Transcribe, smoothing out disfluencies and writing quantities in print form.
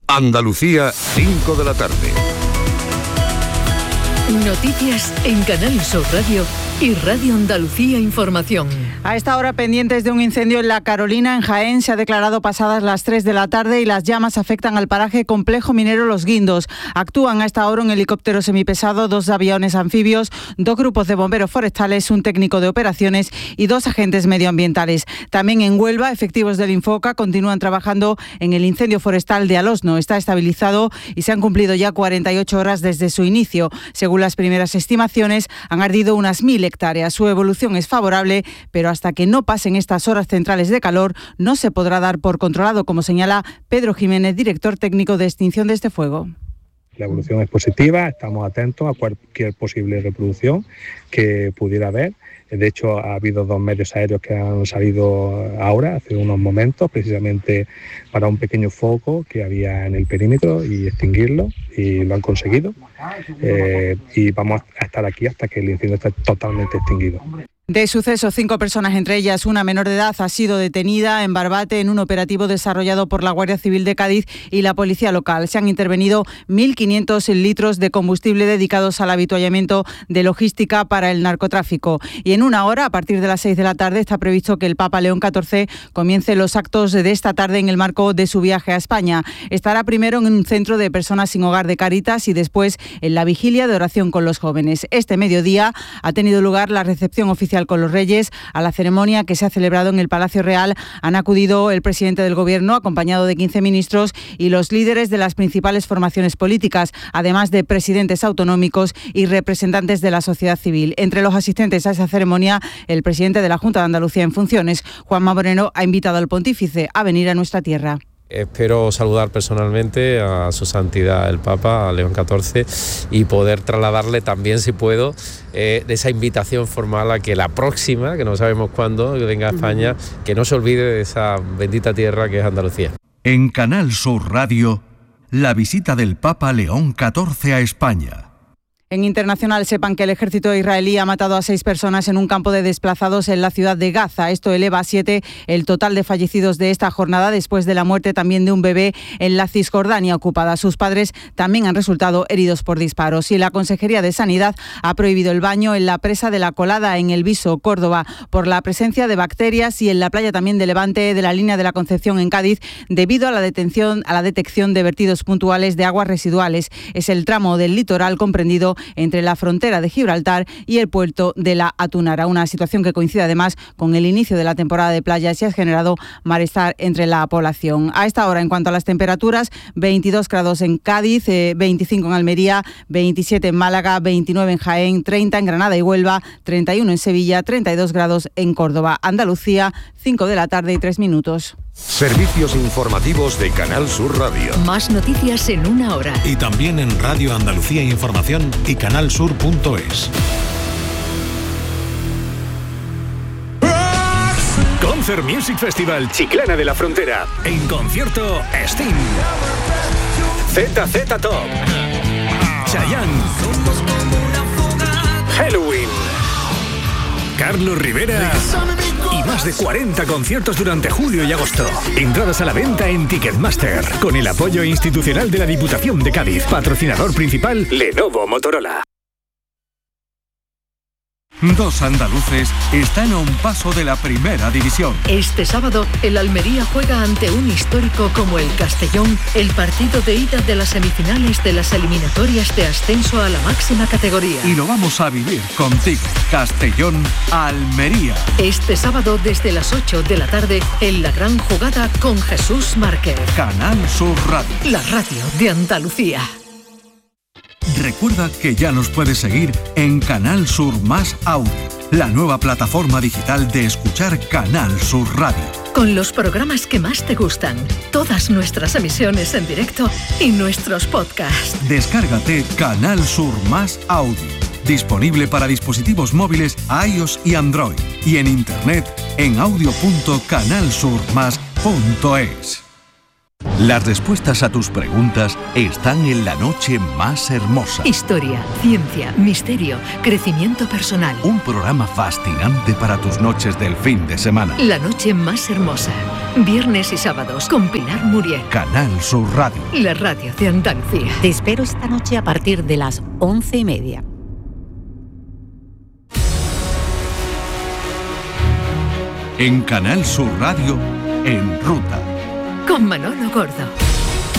Andalucía, 5 de la tarde. Noticias en Canal Sur Radio y Radio Andalucía Información. A esta hora, pendientes de un incendio en La Carolina, en Jaén, se ha declarado pasadas las 3 de la tarde y las llamas afectan al paraje Complejo Minero Los Guindos. Actúan a esta hora un helicóptero semipesado, 2 aviones anfibios, 2 grupos de bomberos forestales, un técnico de operaciones y 2 agentes medioambientales. También en Huelva, efectivos del Infoca continúan trabajando en el incendio forestal de Alosno. Está estabilizado y se han cumplido ya 48 horas desde su inicio. Según las primeras estimaciones, han ardido unas 1000 hectáreas. Su evolución es favorable, pero hasta que no pasen estas horas centrales de calor, no se podrá dar por controlado, como señala Pedro Jiménez, director técnico de extinción de este fuego. La evolución es positiva, estamos atentos a cualquier posible reproducción que pudiera haber. De hecho, ha habido 2 medios aéreos que han salido ahora, hace unos momentos, precisamente para un pequeño foco que había en el perímetro y extinguirlo, y lo han conseguido. Y vamos a estar aquí hasta que el incendio esté totalmente extinguido. De suceso, 5 personas, entre ellas una menor de edad, ha sido detenida en Barbate en un operativo desarrollado por la Guardia Civil de Cádiz y la policía local. Se han intervenido 1.500 litros de combustible dedicados al avituallamiento de logística para el narcotráfico. Y en una hora, a partir de las 6 de la tarde, está previsto que el Papa León XIV comience los actos de esta tarde en el marco de su viaje a España. Estará primero en un centro de personas sin hogar de Cáritas y después en la vigilia de oración con los jóvenes. Este mediodía ha tenido lugar la recepción oficial con los Reyes. A la ceremonia que se ha celebrado en el Palacio Real han acudido el presidente del Gobierno, acompañado de 15 ministros, y los líderes de las principales formaciones políticas, además de presidentes autonómicos y representantes de la sociedad civil. Entre los asistentes a esa ceremonia, el presidente de la Junta de Andalucía en funciones, Juanma Moreno, ha invitado al pontífice a venir a nuestra tierra. Espero saludar personalmente a su santidad el Papa, a León XIV, y poder trasladarle también, si puedo, de esa invitación formal a que la próxima, que no sabemos cuándo, que venga a España, que no se olvide de esa bendita tierra que es Andalucía. En Canal Sur Radio, la visita del Papa León XIV a España. En internacional, sepan que el ejército israelí ha matado a 6 personas en un campo de desplazados en la ciudad de Gaza. Esto eleva a 7 el total de fallecidos de esta jornada, después de la muerte también de un bebé en la Cisjordania ocupada. Sus padres también han resultado heridos por disparos. Y la Consejería de Sanidad ha prohibido el baño en la presa de La Colada, en El Viso, Córdoba, por la presencia de bacterias, y en la playa también de Levante de la Línea de la Concepción, en Cádiz, debido a la detección de vertidos puntuales de aguas residuales. Es el tramo del litoral comprendido entre la frontera de Gibraltar y el puerto de La Atunara, una situación que coincide además con el inicio de la temporada de playas y ha generado malestar entre la población. A esta hora, en cuanto a las temperaturas, 22 grados en Cádiz, 25 en Almería, 27 en Málaga, 29 en Jaén, 30 en Granada y Huelva, 31 en Sevilla, 32 grados en Córdoba. Andalucía, 5 de la tarde y 3 minutos. Servicios informativos de Canal Sur Radio. Más noticias en una hora. Y también en Radio Andalucía Información y canalsur.es. Concert Music Festival Chiclana de la Frontera. En concierto, Sting, ZZ Top, Chayanne, Halloween, Carlos Rivera y más de 40 conciertos durante julio y agosto. Entradas a la venta en Ticketmaster, con el apoyo institucional de la Diputación de Cádiz. Patrocinador principal, Lenovo Motorola. 2 andaluces están a un paso de la primera división. Este sábado, el Almería juega ante un histórico como el Castellón, el partido de ida de las semifinales de las eliminatorias de ascenso a la máxima categoría. Y lo vamos a vivir contigo. Castellón, Almería. Este sábado, desde las 8 de la tarde, en la gran jugada con Jesús Márquez. Canal Sur Radio. La radio de Andalucía. Recuerda que ya nos puedes seguir en Canal Sur Más Audio, la nueva plataforma digital de escuchar Canal Sur Radio. Con los programas que más te gustan, todas nuestras emisiones en directo y nuestros podcasts. Descárgate Canal Sur Más Audio, disponible para dispositivos móviles iOS y Android, y en internet en audio.canalsurmas.es. Las respuestas a tus preguntas están en La Noche Más Hermosa. Historia, ciencia, misterio, crecimiento personal. Un programa fascinante para tus noches del fin de semana. La Noche Más Hermosa. Viernes y sábados con Pilar Muriel. Canal Sur Radio. La radio de Andalucía. Te espero esta noche a partir de las 11:30. En Canal Sur Radio, En Ruta. Con Manolo Gordo.